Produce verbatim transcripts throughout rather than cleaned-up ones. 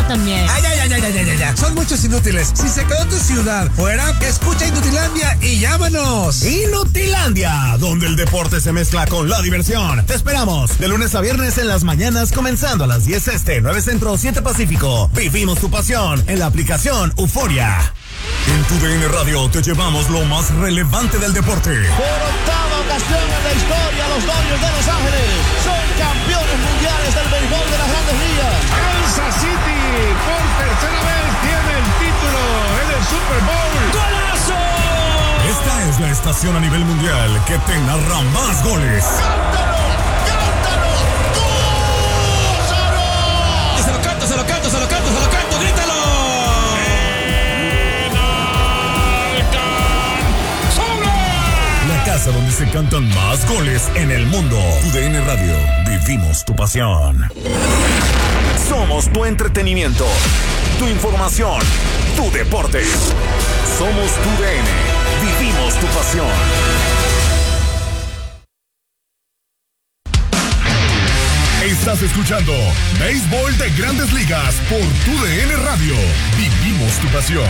también. Ay, ay, ay, ay, ay, ay, ay. Son muchos inútiles. Si se quedó tu ciudad fuera, escucha Inutilandia y llámanos. Inutilandia, donde el deporte se mezcla con la diversión. Te esperamos de lunes a viernes en las mañanas, comenzando a las diez este, nueve centro, siete pacífico. Vivimos tu pasión en la aplicación Euforia. En tu D N Radio te llevamos lo más relevante del deporte. Por octava ocasión en la historia, los Dodgers de Los Ángeles son campeones mundiales del béisbol de las Grandes Ligas. Kansas City por tercera vez tiene el título en el Super Bowl. ¡Golazo! Esta es la estación a nivel mundial que te narra más goles. ¡Cántalo! ¡Cántalo! ¡Gózalo! Se lo canto, se lo canto, se lo canto, se lo canto, grítalo. La casa donde se cantan más goles en el mundo. U D N Radio, vivimos tu pasión. Somos tu entretenimiento, tu información, tu deporte. Somos tu D N, vivimos tu pasión. Estás escuchando Béisbol de Grandes Ligas por tu D N Radio. Vivimos tu pasión.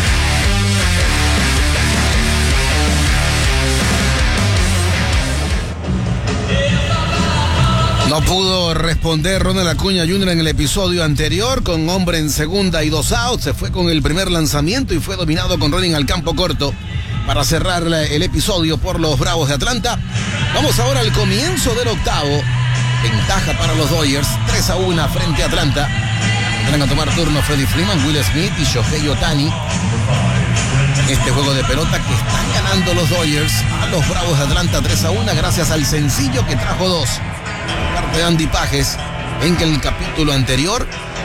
No pudo responder Ronald Acuña junior en el episodio anterior, con hombre en segunda y dos outs. Se fue con el primer lanzamiento y fue dominado con running al campo corto para cerrar el episodio por los Bravos de Atlanta. Vamos ahora al comienzo del octavo. Ventaja para los Dodgers, tres a uno frente a Atlanta. Tendrán a tomar turno Freddie Freeman, Will Smith y Shohei Ohtani. Este juego de pelota que están ganando los Dodgers a los Bravos de Atlanta tres a uno gracias al sencillo que trajo dos. Parte de Andy Pages en que el capítulo anterior,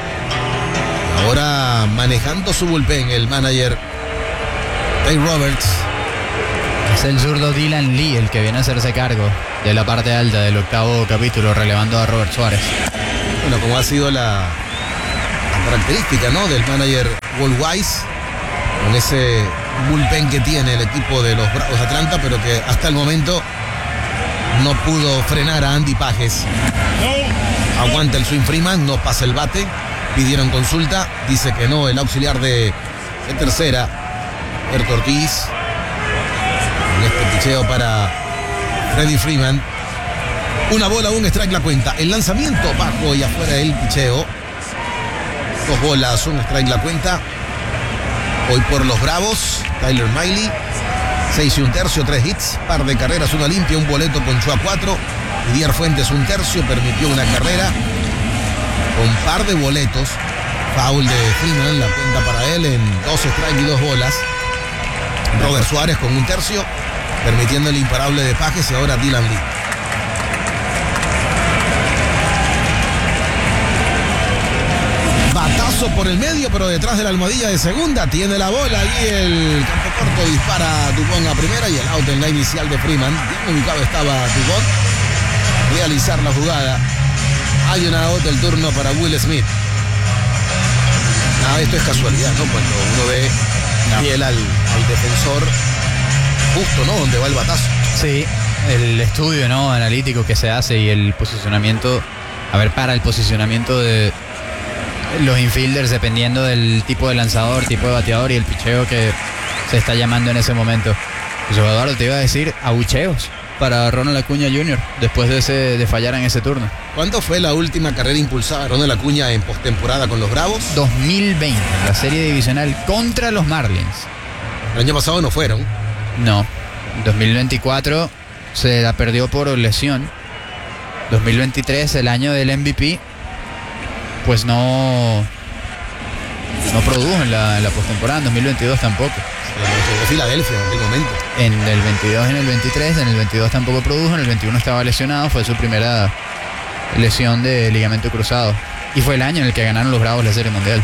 ahora manejando su bullpen el manager Dave Roberts. Es el zurdo Dylan Lee el que viene a hacerse cargo de la parte alta del octavo capítulo, relevando a Robert Suárez. Bueno, como ha sido la, la característica, ¿no?, del manager Walt Weiss, con ese bullpen que tiene el equipo de los Bravos de Atlanta, pero que hasta el momento no pudo frenar a Andy Pages. Aguanta el swing Freeman, no pasa el bate. Pidieron consulta, dice que no el auxiliar de, de tercera, Erto Ortiz. En este picheo para Freddie Freeman. Una bola, un strike la cuenta. El lanzamiento bajo y afuera del picheo. Dos bolas, un strike la cuenta. Hoy por los Bravos, Tyler Miley. Seis y un tercio, tres hits, par de carreras, una limpia, un boleto ponchó a cuatro. Didier Fuentes un tercio, permitió una carrera con par de boletos. Foul de Freeman, la cuenta para él en dos strikes y dos bolas. Robert Suárez con un tercio, permitiendo el imparable de Pages, y ahora Dylan Lee. Batazo por el medio, pero detrás de la almohadilla de segunda. Tiene la bola y el campo corto dispara Dubón a primera y el out en la inicial de Freeman. Bien ubicado estaba Dubón. Realizar la jugada. Hay una out, el turno para Will Smith. Nada, esto es casualidad, ¿no? Cuando uno ve fiel al, al defensor, justo, ¿no?, donde va el batazo. Sí, el estudio, ¿no?, analítico que se hace y el posicionamiento. A ver, para el posicionamiento de los infielders, dependiendo del tipo de lanzador, tipo de bateador y el picheo que se está llamando en ese momento. Pues Eduardo, te iba a decir abucheos para Ronald Acuña junior después de, ese, de fallar en ese turno. ¿Cuándo fue la última carrera impulsada de Ronald Acuña en postemporada con los Bravos? dos mil veinte, la serie divisional contra los Marlins. El año pasado no fueron. No, dos mil veinticuatro se la perdió por lesión. dos mil veintitrés, el año del M V P, pues no no produjo en la, en la postemporada. En dos mil veintidós tampoco. Llegó Filadelfia en aquel momento. En el veintidós, en el veintitrés, en el veintidós tampoco produjo, en el veintiuno estaba lesionado, fue su primera lesión de ligamento cruzado. Y fue el año en el que ganaron los Bravos la Serie Mundial.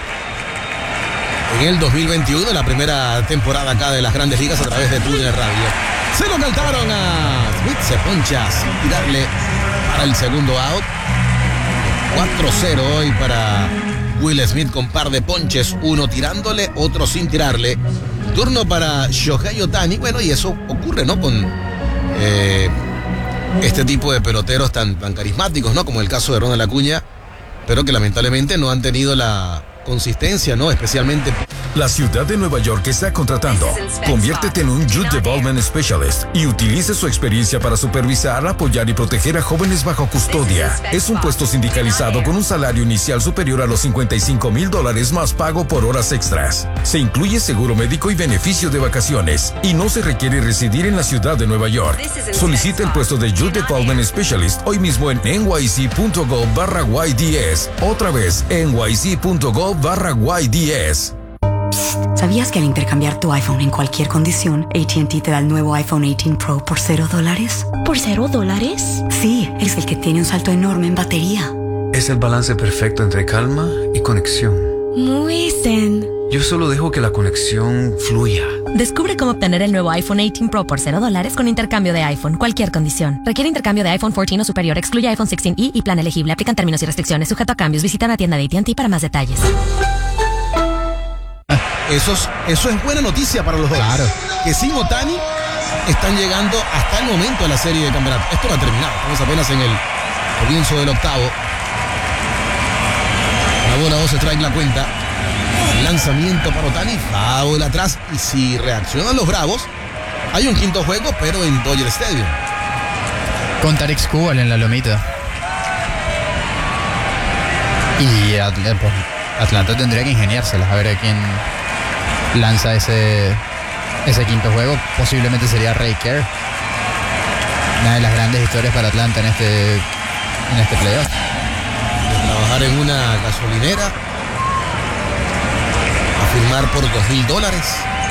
En el dos mil veintiuno, la primera temporada acá de las Grandes Ligas a través de T U D N Radio. Se lo cantaron a Smith, se poncha sin tirarle para el segundo out. cuatro cero hoy para Will Smith con par de ponches, uno tirándole, otro sin tirarle. Turno para Shohei Ohtani. Bueno, y eso ocurre, ¿no?, con eh, este tipo de peloteros tan, tan carismáticos, ¿no?, como el caso de Ronald Acuña, pero que lamentablemente no han tenido la consistencia, ¿no? Especialmente. La ciudad de Nueva York está contratando. Conviértete en un Youth Development Specialist y utilice su experiencia para supervisar, apoyar y proteger a jóvenes bajo custodia. Es un puesto sindicalizado con un salario inicial superior a los cincuenta y cinco mil dólares más pago por horas extras. Se incluye seguro médico y beneficio de vacaciones y no se requiere residir en la ciudad de Nueva York. Solicita el puesto de Youth Development Specialist hoy mismo en N Y C punto gov barra Y D S. Otra vez, N Y C punto gov barra Y D S. ¿Sabías que al intercambiar tu iPhone en cualquier condición, A T and T te da el nuevo iPhone dieciocho Pro por cero dólares? ¿Por cero dólares? Sí, es el que tiene un salto enorme en batería. Es el balance perfecto entre calma y conexión. Muy zen. Yo solo dejo que la conexión fluya. Descubre cómo obtener el nuevo iPhone dieciocho Pro por cero dólares con intercambio de iPhone. Cualquier condición. Requiere intercambio de iPhone catorce o superior. Excluye iPhone dieciséis i y plan elegible. Aplican términos y restricciones. Sujeto a cambios. Visita una tienda de A T and T para más detalles. Eso es, eso es buena noticia para los dos. Claro. Que sin Ohtani están llegando hasta el momento de la serie de campeonato. Esto no ha terminado. Estamos apenas en el comienzo del octavo. La bola dos strike la cuenta. Lanzamiento para Ohtani. Foul atrás. Y si reaccionan los Bravos, hay un quinto juego, pero en Dodger Stadium. Con Tarik Skubal en la lomita. Y Atlanta, pues, Atlanta tendría que ingeniárselas a ver a quién lanza ese, ese quinto juego. Posiblemente sería Ray Kerr. Una de las grandes historias para Atlanta en este, en este playoff. Trabajar en una gasolinera, a firmar por dos mil dólares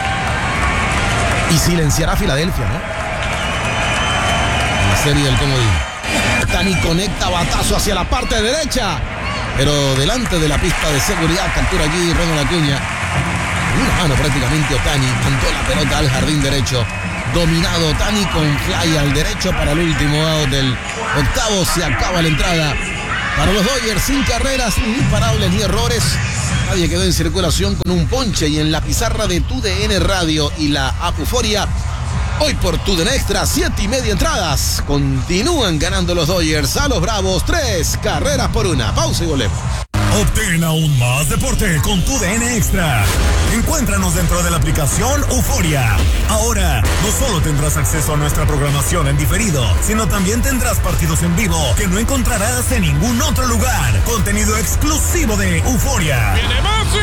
y silenciar a Filadelfia, ¿no? En la serie del comodín. Ohtani conecta batazo hacia la parte derecha, pero delante de la pista de seguridad captura allí Ronald Acuña. Una mano prácticamente Ohtani mandó la pelota al jardín derecho. Dominado Ohtani con fly al derecho para el último out del octavo. Se acaba la entrada para los Dodgers, sin carreras, ni imparables ni errores. Nadie quedó en circulación con un ponche. Y en la pizarra de Tu D N Radio y la app Euforia, hoy por Tu D N Extra, siete y media entradas. Continúan ganando los Dodgers a los Bravos, tres carreras por una. Pausa y volvemos. Obtén aún más deporte con Tu D N Extra. Encuéntranos dentro de la aplicación Euforia. Ahora, no solo tendrás acceso a nuestra programación en diferido, sino también tendrás partidos en vivo que no encontrarás en ningún otro lugar. Contenido exclusivo de Euforia. ¡Viene Messi!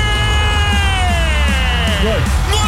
¡Gol!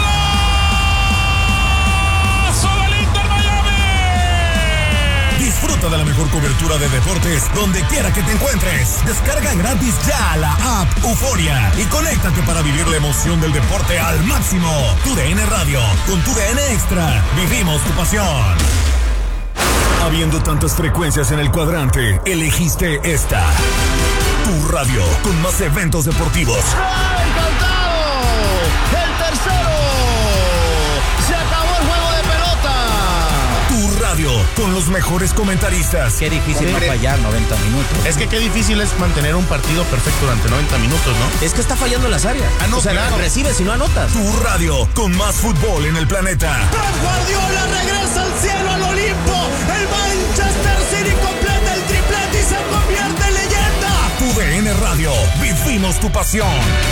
Disfruta de la mejor cobertura de deportes donde quiera que te encuentres. Descarga gratis ya la app Euforia y conéctate para vivir la emoción del deporte al máximo. Tu D N Radio, con Tu D N Extra, vivimos tu pasión. Habiendo tantas frecuencias en el cuadrante, elegiste esta. Tu radio, con más eventos deportivos. ¡Ha encantado! ¡El tercero! ¡Se acabó el juego de pelota! Tu radio, con los mejores comentaristas. Qué difícil no fallar noventa minutos. Es que qué difícil es mantener un partido perfecto durante noventa minutos, ¿no? Es que está fallando las áreas. Ah, no, o sea, claro. recibes y no anotas. Tu radio, con más fútbol en el planeta. Pep Guardiola regresa al cielo, al Olimpo. El Manchester City completa el triplete y se convierte en leyenda. Tu D N Radio, vivimos tu pasión.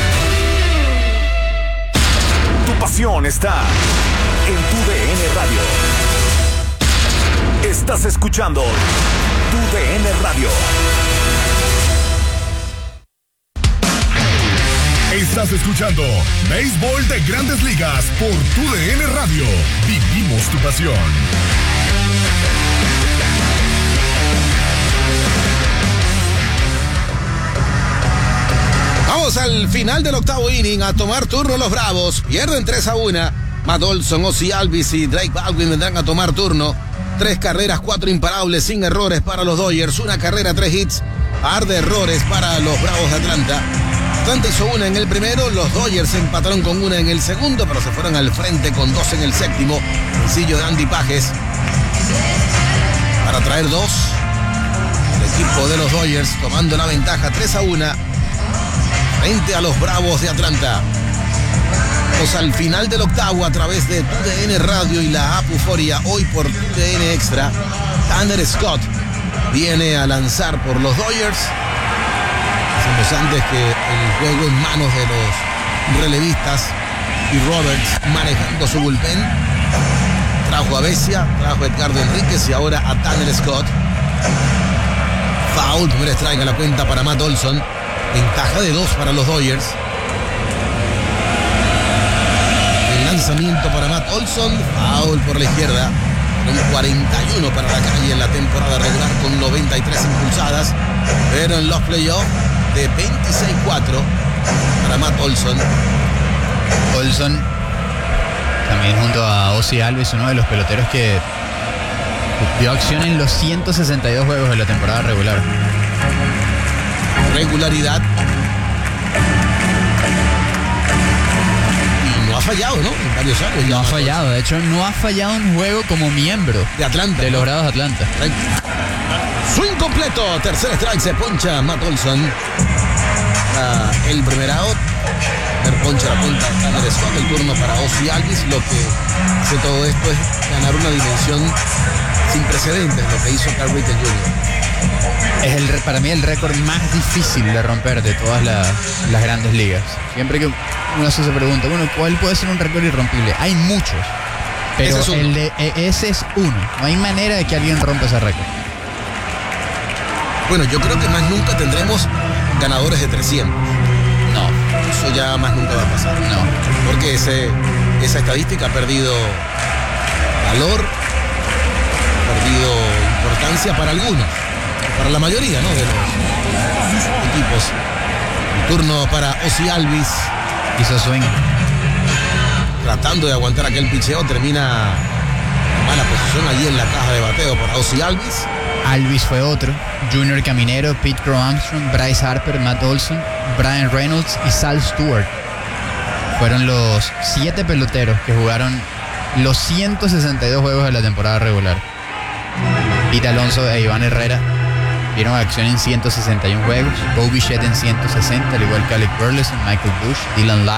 Tu pasión está en Tu D N Radio. Estás escuchando Tu D N Radio. Estás escuchando Béisbol de Grandes Ligas por Tu D N Radio. Vivimos tu pasión. Vamos al final del octavo inning, a tomar turno los Bravos. Pierden tres a uno. Matt Olson, Ozzy Albies y Drake Baldwin vendrán a tomar turno. Tres carreras, cuatro imparables, sin errores para los Dodgers. Una carrera, tres hits, par de errores para los Bravos de Atlanta. Atlanta hizo una en el primero, los Dodgers empataron con una en el segundo, pero se fueron al frente con dos en el séptimo. Sencillo de Andy Pages para traer dos. El equipo de los Dodgers tomando la ventaja tres a uno frente a los Bravos de Atlanta. Vamos al final del octavo a través de Tu D N Radio y la app Euforia, hoy por Tu D N Extra. Tanner Scott viene a lanzar por los Dodgers. Pues antes que el juego en manos de los relevistas y Roberts manejando su bullpen. Trajo a Becia, trajo a Edgardo Enríquez y ahora a Tanner Scott. Foul, primer strike a la cuenta para Matt Olson. Ventaja de dos para los Dodgers. El lanzamiento para Matt Olson. Foul por la izquierda. Un cuarenta y uno para la calle en la temporada regular con noventa y tres impulsadas. Pero en los playoffs de veintiséis cuatro para Matt Olson. Olson también junto a Ozzy Alvis, uno de los peloteros que dio acción en los ciento sesenta y dos juegos de la temporada regular. Regularidad. Y no ha fallado, ¿no? En varios años. No ha fallado, de hecho no ha fallado un juego como miembro de Atlanta. De los Bravos de Atlanta. Swing completo, tercer strike, se poncha Matt Olson. Ah, el primer out. El poncha la cuenta de Tanner Scott, el turno para Ozzy Alvis. Lo que hace todo esto es ganar una dimensión sin precedentes, lo que hizo Cal Ripken junior Es el, para mí el récord más difícil de romper de todas la, las grandes ligas. Siempre que uno se pregunta, bueno, ¿cuál puede ser un récord irrompible? Hay muchos, pero ese es, el de, ese es uno. No hay manera de que alguien rompa ese récord. Bueno, yo creo que más nunca tendremos ganadores de trescientos. No. Eso ya más nunca va a pasar. No. Porque ese, esa estadística ha perdido valor, ha perdido importancia para algunos. Para la mayoría, ¿no? De los equipos. El turno para Ozzy Alvis. Hizo swing. Tratando de aguantar aquel picheo, termina en mala posición allí en la caja de bateo para Ozzy Alvis. Alvis fue otro. Junior Caminero, Pete Crow Armstrong, Bryce Harper, Matt Olson, Brian Reynolds y Sal Stewart. Fueron los siete peloteros que jugaron los ciento sesenta y dos juegos de la temporada regular. Pete Alonso e Iván Herrera vieron acción en ciento sesenta y uno juegos. Bo Bichette en ciento sesenta, al igual que Alec Burleson, Michael Bush, Dylan